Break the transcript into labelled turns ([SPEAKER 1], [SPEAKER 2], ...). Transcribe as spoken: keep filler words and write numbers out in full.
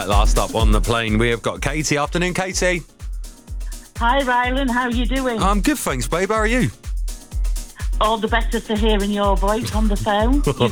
[SPEAKER 1] right, last up on the plane, we have got Katie. Afternoon, Katie.
[SPEAKER 2] Hi, Rylan. How are you doing?
[SPEAKER 1] I'm good, thanks, babe. How are you?
[SPEAKER 2] All the better for hearing your voice on the phone. You've